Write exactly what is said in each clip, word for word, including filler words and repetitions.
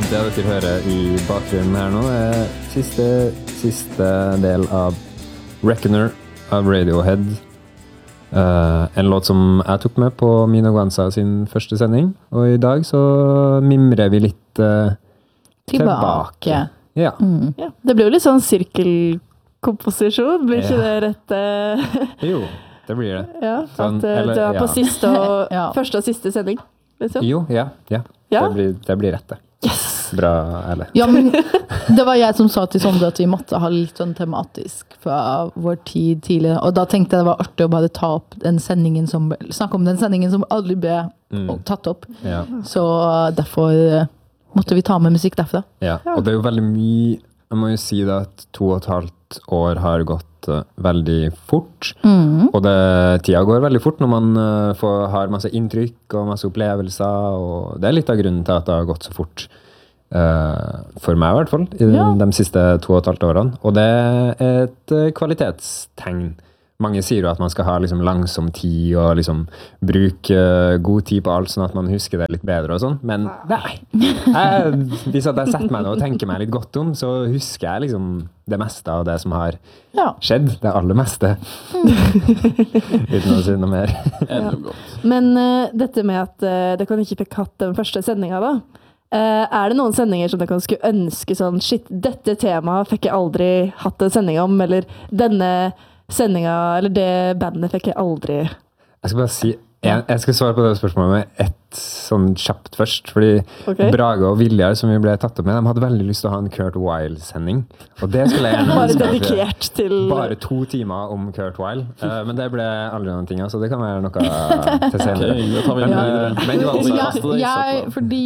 det dere hører i bakgrunnen her nå er siste, siste del av Reckoner av Radiohead. Uh, en låt som jeg tok med på Mino Guanza sin første sending, og i dag så mimrer vi litt uh, tilbake. tilbake. Ja. Mm. Ja. Det ble jo litt sånn sirkelkomposisjon, blir ikke ja. det rett? Uh... jo, det blir det. Ja, sånn, at uh, eller, det var på ja. siste og, ja. første og siste sending. Liksom. Jo, ja, ja. ja? Det, blir, det blir rett det. Yes! Bra, eller? Ja, men det var jeg som sa til Sondre at vi måtte ha litt sånn tematisk fra vår tid tidligere, og da tenkte jeg det var artig å bare ta opp den sendingen som, snakke om den sendingen som aldri ble mm. tatt opp. Ja. Så derfor måtte vi ta med musikk derfra. Ja, og det er jo veldig mye, jeg må jo si da at to og et halvt år har gått uh, veldig fort, mm. og det, tida går veldig fort når man uh, får, har masse inntrykk og masse opplevelser, og det er litt av grunnen til at det har gått så fort. Uh, for meg i hvert fall, i ja. de siste to og et halvt årene. Og det er et uh, kvalitetstegn. Mange sier jo at man skal ha liksom, langsom tid og liksom, bruke uh, god tid på alt, sånn at man husker det litt bedre og sånn. Men nei! Jeg, hvis jeg setter meg ned og tenker meg litt godt om, så husker jeg liksom, det meste av det som har ja. skjedd. Det aller meste. Uten å si noe mer. Ja. Men uh, dette med at uh, det kan ikke fikk hatt den første sendinga da, Uh, er det noen sendinger som dere skulle ønske sånn, shit, dette temaet fikk jeg aldri hatt en sending om, eller denne sendinga, eller det bandet fikk jeg aldri? Jeg skal bare si, jeg, jeg skal svare på det spørsmålet med ett sånn kjapt først, fordi okay. Brage og Viljar som vi ble tatt opp med, de hadde veldig lyst til å ha en Kurt Weill-sending, og det skulle jeg gjerne bare dedikert til... Bare to timer om Kurt Weill, uh, men det ble aldri noen ting, så det kan være noe til senere. Okay, da tar vi men, uh, men altså, jeg, jeg, fordi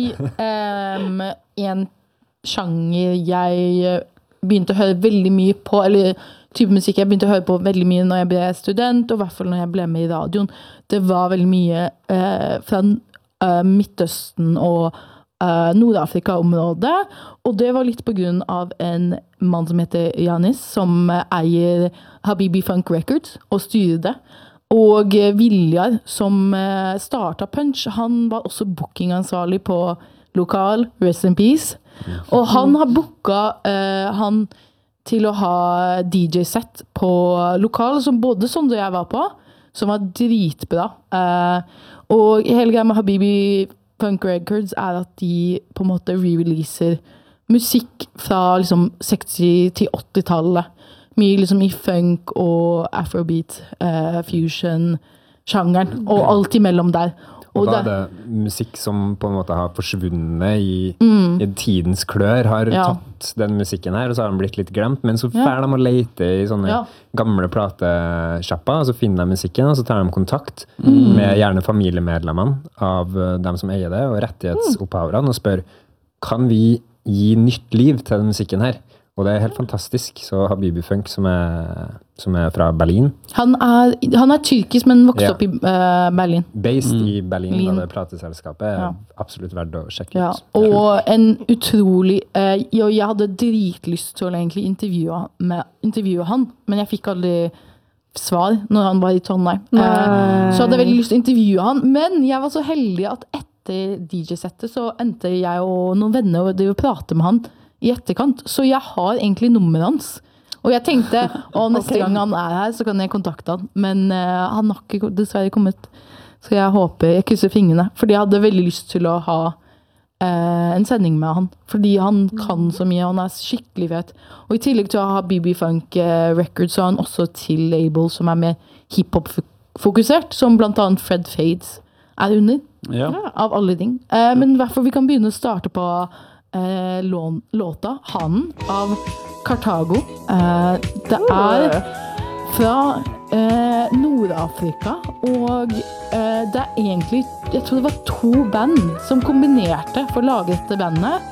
um, en sjanger jeg begynte å høre veldig mye på, eller type musikk jeg begynte å høre på veldig mye når jeg ble student, og i hvert fall når jeg ble med i radioen, det var veldig mye uh, fra uh, Midtøsten og uh, Nord-Afrika-området, og det var litt på grunn av en mann som heter Janis, som uh, eier Habibi Funk Records, og styrer det. Og uh, Viljar, som uh, startet Punch, han var også bookingansvarlig på lokal, Rest in Peace, og han har booket uh, han til å ha D J-sett på lokal, som både Sondre og jeg var på, som var dritbra. Uh, og hele greia med Habibi Funk Records er at de på en måte re-releaser musikk fra liksom seksti- til åtti-tallet. Mye liksom i funk og afrobeat, uh, fusion, sjangeren, og alt imellom der. Og, og da er det musikk som på en måte har forsvunnet i, mm. i tidens klør, har ja. tatt den musikken her, og så har den blitt litt glemt, men så fer de å lete i sånne ja. gamle plateshapper, og så finner de musikken, og så tar de kontakt mm. med gjerne familiemedlemmene av dem som eier det, og rettighetsopphaverne, og spør, kan vi gi nytt liv til den musikken her? Og det er helt fantastisk. Så Habibi Funk, som er, som er fra Berlin. Han er, han er tyrkisk, men vokste ja. opp i uh, Berlin. Based mm. i Berlin, Berlin. Og det plateselskapet er ja. absolutt verdt å sjekke ja. ut. Og en utrolig... Uh, jo, jeg hadde dritlyst til å egentlig intervjue, med, intervjue han, men jeg fikk aldri svar når han var i Trondheim. Uh, så jeg hadde veldig lyst til å intervjue han, men jeg var så heldig at etter D J-settet så endte jeg og noen venner og det å prate med han i etterkant, så jeg har egentlig nummeret hans. Og jeg tenkte, å neste okay. gang han er her, så kan jeg kontakte han. Men uh, han har ikke dessverre kommet. Så jeg håper, jeg krysser fingrene. Fordi jeg hadde veldig lyst til å ha uh, en sending med han. Fordi han kan så mye, han er skikkelig vet. Og i tillegg til å ha B B Funk uh, Records, så har han også til label som er mer hiphop-fokusert, som blant annet Fred Fades er under. Ja. Av alle ting. Uh, men i hvert fall vi kan begynne å starte på Eh, lån, låta Hanen av Kartago. Eh, det er fra eh, Nord-Afrika, og eh, det er egentlig, jeg tror det var to band som kombinerte for å lage dette bandet.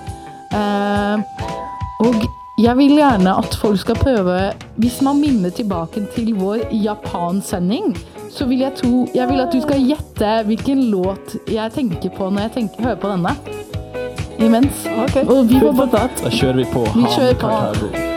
Eh, og jeg vil gjerne at folk skal prøve, hvis man minner tilbake til vår Japan-sending, så vil jeg tro, jeg vil at du skal gjette hvilken låt jeg tenker på når jeg tenker, hører på denne. Imens. Okay. Og vi var Da kjører vi på. Vi kjører på.